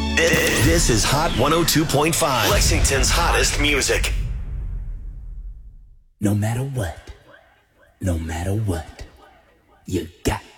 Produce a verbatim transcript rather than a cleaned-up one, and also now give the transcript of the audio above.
This is Hot one oh two point five, Lexington's hottest music. No matter what, no matter what, you got